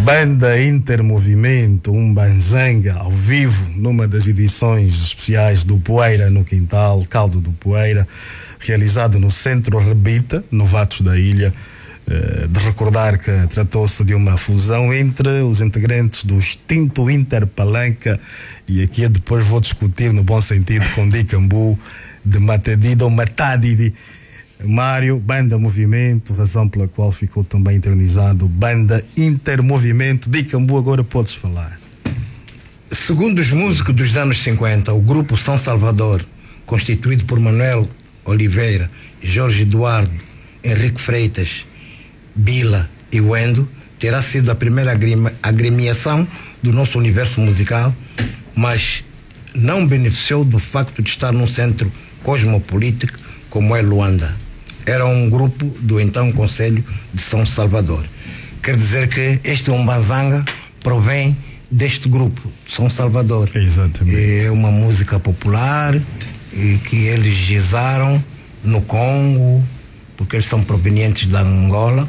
Banda Intermovimento, um banzanga ao vivo numa das edições especiais do Poeira no Quintal, Caldo do Poeira, realizado no Centro Rebita, Novatos da Ilha. De recordar que tratou-se de uma fusão entre os integrantes do extinto Interpalanca, e aqui eu depois vou discutir no bom sentido com Dicambu, de Matadidi ou Matadidi. Mário, Banda Movimento, razão pela qual ficou também eternizado Banda Intermovimento. Dicambu, agora podes falar. Segundo os músicos dos anos 50, o grupo São Salvador, constituído por Manuel Oliveira, Jorge Eduardo, Henrique Freitas, Bila e Wendo, terá sido a primeira agremiação do nosso universo musical, mas não beneficiou do facto de estar num centro cosmopolita como é Luanda. Era um grupo do então Conselho de São Salvador. Quer dizer que este Umbazanga provém deste grupo, São Salvador. Exatamente. É uma música popular que eles gizaram no Congo, porque eles são provenientes da Angola.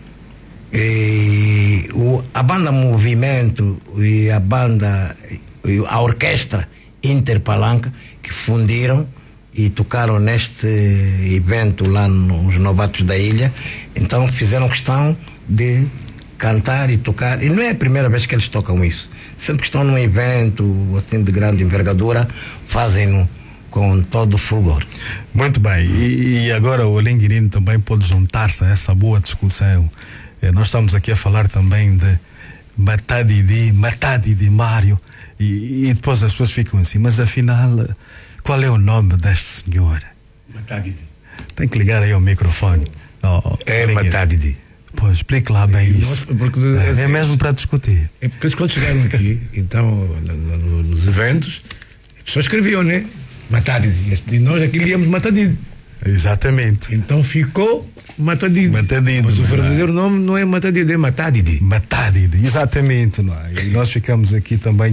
E a banda Movimento e a orquestra Interpalanca, que fundiram e tocaram neste evento lá nos Novatos da Ilha, então fizeram questão de cantar e tocar, e não é a primeira vez que eles tocam isso. Sempre que estão num evento assim de grande envergadura, fazem-no com todo o fulgor. Muito bem, e agora o Alenguirino também pode juntar-se a essa boa discussão. Nós estamos aqui a falar também de Matadidi Mário, e depois as pessoas ficam assim, mas afinal, qual é o nome deste senhor? Matadidi. Tem que ligar aí ao microfone. Matadidi. Pois, explique lá bem isso. Porque, é mesmo para discutir. É porque quando chegaram aqui, então, nos eventos, as pessoas escreviam, né? Matadidi. E nós aqui líamos Matadidi. Exatamente. Então ficou Matadidi. Mas o verdadeiro nome não é Matadidi, é Matadidi. Matadidi, exatamente. Não é? E nós ficamos aqui também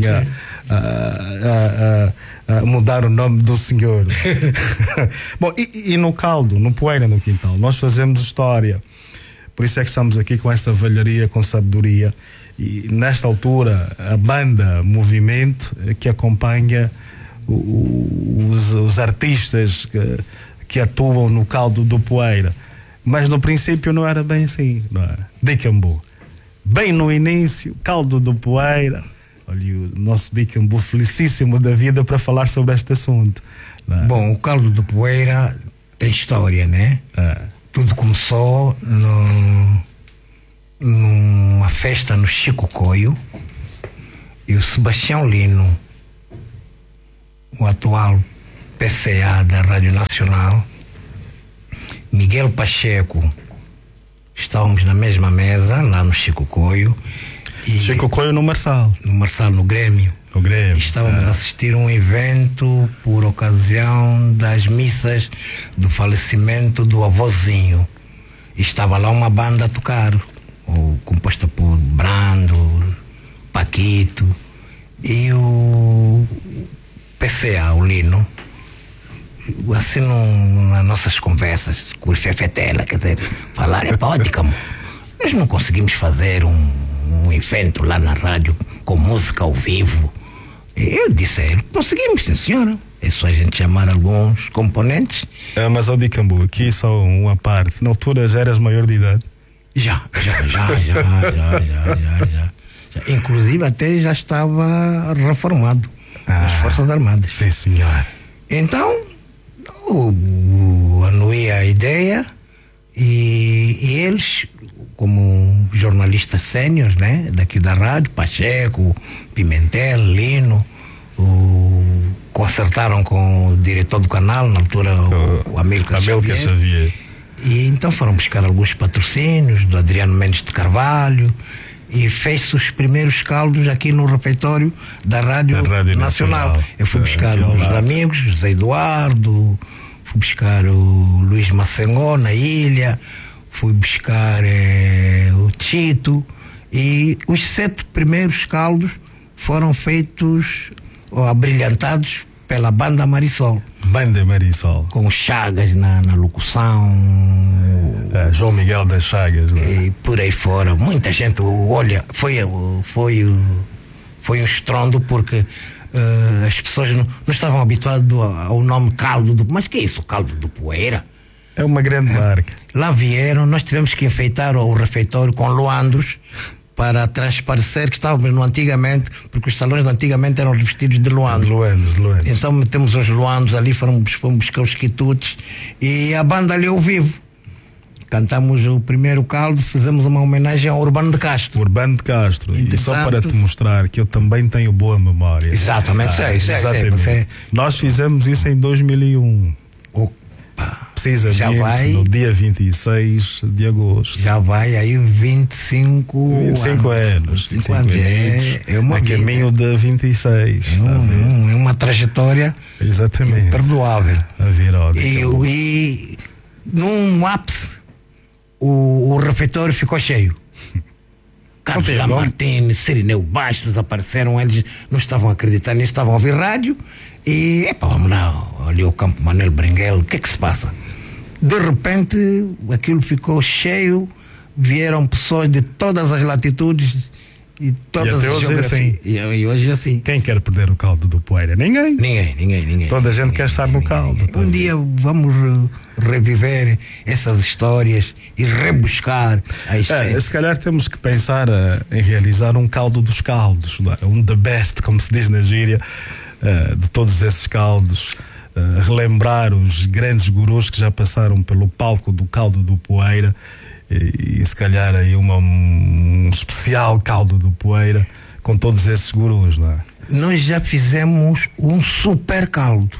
a mudar o nome do senhor. Bom, e no caldo, no Poeira no Quintal, nós fazemos história. Por isso é que estamos aqui com esta velharia, com sabedoria. E nesta altura, a banda Movimento, que acompanha os artistas que atuam no caldo do Poeira. Mas no princípio não era bem assim, não é? Dicambu. Bem no início, caldo do Poeira. Olha, o nosso Dicambu felicíssimo da vida para falar sobre este assunto. Não é? Bom, o caldo do Poeira tem história, né? Tudo começou numa festa no Chico Coio, e o Sebastião Lino, o atual PCA da Rádio Nacional, Miguel Pacheco, estávamos na mesma mesa lá no Chico Coio. Chico Coio no Marçal. No Grêmio. O Grêmio. Estávamos a assistir a um evento por ocasião das missas do falecimento do avôzinho. E estava lá uma banda a tocar, composta por Brando, Paquito e o PCA, o Lino. Assim, nas nossas conversas com o Fefetela, quer dizer, falar nós não conseguimos fazer um evento lá na rádio com música ao vivo. Eu disse a ele, conseguimos, sim senhora. É só a gente chamar alguns componentes. Mas ao Dicambu, aqui só uma parte. Na altura já eras maior de idade? Já. Inclusive até já estava reformado nas Forças Armadas. Sim, senhor. Então, anuí a ideia e eles, como jornalistas sêniores, né, daqui da rádio, Pacheco, Pimentel, Lino, concertaram com o diretor do canal, na altura o Amílcar Xavier. E então foram buscar alguns patrocínios do Adriano Mendes de Carvalho e fez-se os primeiros caldos aqui no refeitório da Rádio Nacional. Eu fui buscar uns amigos, José Eduardo, fui buscar o Luís Macengó na ilha, fui buscar o Tito, e os 7 primeiros caldos foram feitos ou abrilhantados pela Banda Marisol. Banda Marisol. Com o Chagas na locução, João Miguel das Chagas. E por aí fora, muita gente, olha, foi um estrondo porque as pessoas não estavam habituadas ao nome caldo do... Mas que é isso, caldo do Poeira? É uma grande marca. Lá vieram, nós tivemos que enfeitar o refeitório com luandros para transparecer que estávamos no antigamente, porque os salões antigamente eram revestidos de luandros. De luandros. Então metemos uns luandros ali, fomos buscar os quitutes e a banda ali ao vivo. Cantamos o primeiro caldo, fizemos uma homenagem ao Urbano de Castro. Urbano de Castro. E só para te mostrar que eu também tenho boa memória. Exatamente, sei. Nós fizemos isso em 2001. Precisamente já vai, no dia 26 de agosto. Já vai aí 25 anos. 25 anos. É uma vida. Caminho de 26. É uma trajetória imperdoável. A viródica. E num ápice, o refeitório ficou cheio. Carlos Lamartine, Cirineu Bastos apareceram, eles não estavam a acreditar nisso, estavam a ouvir rádio. E, vamos lá, ali o Campo Manuel Bringuelo, o que é que se passa? De repente, aquilo ficou cheio, vieram pessoas de todas as latitudes e todas as geografias. Assim. E hoje assim. Quem quer perder o caldo do Poeira? Ninguém. Toda a gente quer estar no caldo. Um dia vamos reviver essas histórias e rebuscar a essência. Se calhar temos que pensar em realizar um caldo dos caldos, um the best, como se diz na gíria, de todos esses caldos, relembrar os grandes gurus que já passaram pelo palco do caldo do Poeira e se calhar aí um especial caldo do Poeira com todos esses gurus, não é? Nós já fizemos um super caldo.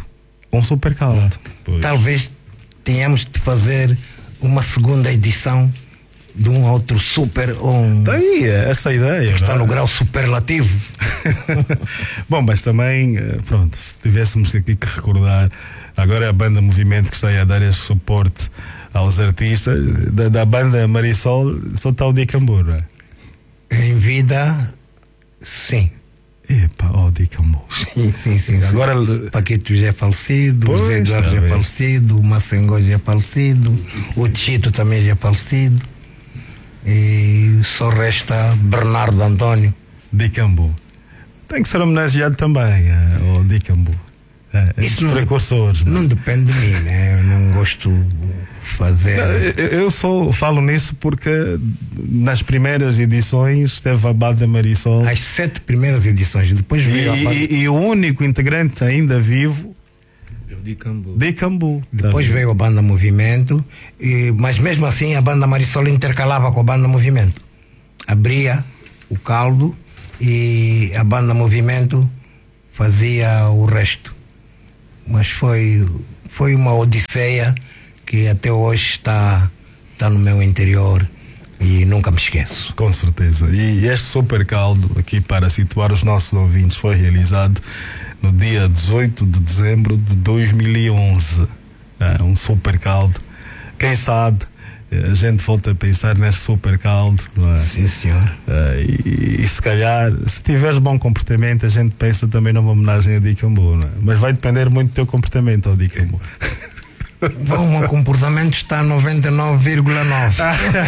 Talvez tenhamos de fazer uma segunda edição de um outro super Tem essa ideia que está no grau superlativo. Bom, mas também pronto, se tivéssemos aqui que recordar, agora é a banda Movimento que está aí a dar este suporte aos artistas da banda Marisol, só está o Dicambu, não é? Em vida, sim. Dicambu. Sim. Agora Paquito já é falecido, o Zé Eduardo já é falecido, o Macengó já é falecido, o Tito também já é falecido. E só resta Bernardo Antônio Dicambu. Tem que ser homenageado também ao Dicambu. Esses precursores. Não depende de mim, né? Eu não gosto de fazer. Eu só falo nisso porque nas primeiras edições esteve a banda Marisol. As 7 primeiras edições. Depois veio e o único integrante ainda vivo, Dicambu. Depois veio a banda Movimento, mas mesmo assim a banda Marisol intercalava com a banda Movimento. Abria o caldo e a banda Movimento fazia o resto. Mas foi uma odisseia que até hoje está no meu interior e nunca me esqueço. Com certeza. E este super caldo, aqui para situar os nossos ouvintes, foi realizado no dia 18 de dezembro de 2011. Um super caldo. Quem sabe a gente volta a pensar neste super caldo, não é? Sim, senhor. E se calhar, se tiveres bom comportamento, a gente pensa também numa homenagem a Dicambu, não é? Mas vai depender muito do teu comportamento ao Dicambu. Bom, o meu comportamento está a 99,9.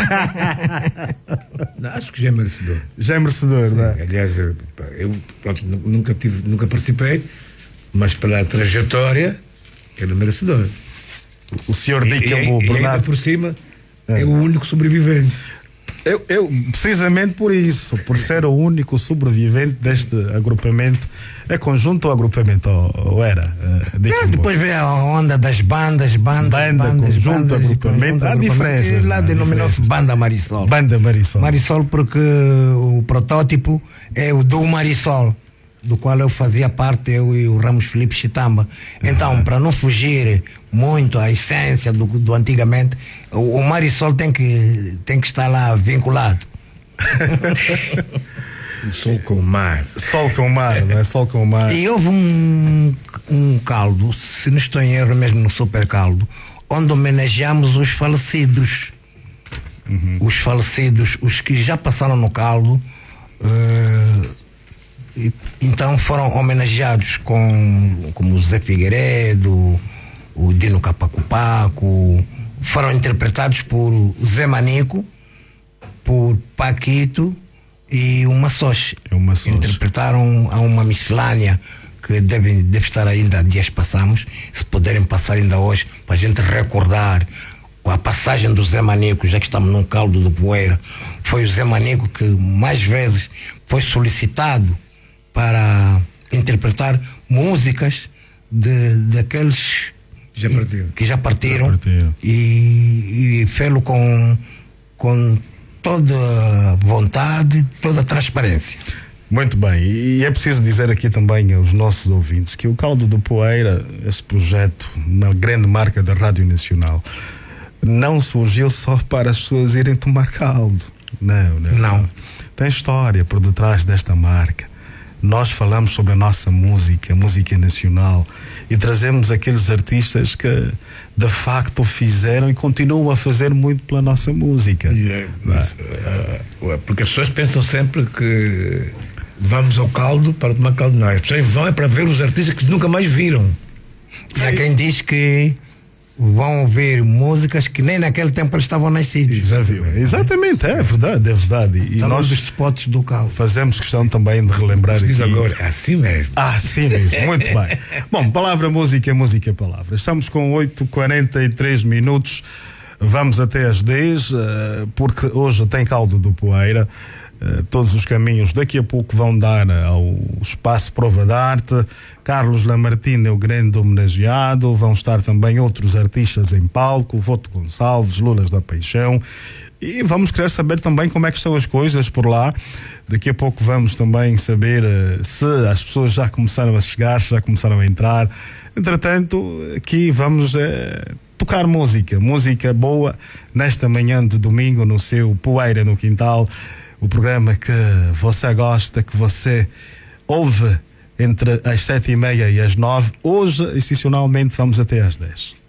Acho que já é merecedor. Já é merecedor, não é? Aliás, eu nunca participei, mas pela trajetória ele é merecedor. O senhor Dicambu, Bernardo, ainda por cima é o único sobrevivente. Eu precisamente por isso, por ser o único sobrevivente deste agrupamento, é conjunto ou agrupamento, ou era? Depois veio a onda das bandas, conjunto, agrupamento, há diferença. Lá denominou-se Banda Marisol. Banda Marisol. Marisol porque o protótipo é o do Marisol, do qual eu fazia parte, eu e o Ramos Felipe Chitamba. Então, para não fugir muito à essência do antigamente, o Marisol tem que estar lá vinculado. Sol com o mar. Sol com o mar, não é? Sol com o mar. E houve um caldo, se não estou em erro mesmo no super caldo, onde homenageamos os falecidos. Os falecidos, os que já passaram no caldo, então foram homenageados como o Zé Figueiredo, o Dino Capacupaco, foram interpretados por Zé Manico, por Paquito e uma Soche. Interpretaram a uma miscelânea que deve estar ainda, dias passamos, se puderem passar ainda hoje, para a gente recordar a passagem do Zé Manico, já que estamos num caldo de poeira. Foi o Zé Manico que mais vezes foi solicitado para interpretar músicas daqueles que já partiram. E fê-lo com toda vontade, toda transparência. Muito bem, e é preciso dizer aqui também aos nossos ouvintes que o Caldo do Poeira, esse projeto, uma grande marca da Rádio Nacional, não surgiu só para as pessoas irem tomar caldo. Não. Tem história por detrás desta marca. Nós falamos sobre a nossa música, a música nacional, e trazemos aqueles artistas que de facto fizeram e continuam a fazer muito pela nossa música. Porque as pessoas pensam sempre que vamos ao caldo para tomar caldo. Não, as pessoas vão para ver os artistas que nunca mais viram. E há quem diz que vão ouvir músicas que nem naquele tempo eles estavam nascidos. Exatamente, é verdade. E nós dos spots do caldo fazemos questão também de relembrar aqui. Agora, assim mesmo. Assim mesmo, muito bem. Bom, palavra, música, palavra. Estamos com 8h43. Vamos até às 10, porque hoje tem Caldo do Poeira. Todos os caminhos daqui a pouco vão dar ao Espaço Prova de Arte. Carlos Lamartine é o grande homenageado. Vão estar também outros artistas em palco, Voto Gonçalves, Lulas da Paixão, e vamos querer saber também como é que estão as coisas por lá. Daqui a pouco vamos também saber se as pessoas já começaram a chegar, já começaram a entrar. Entretanto, aqui vamos tocar música boa nesta manhã de domingo no seu Poeira no Quintal. O programa que você gosta, que você ouve entre as 7h30 e as 9h. Hoje, excepcionalmente, vamos até às 10h.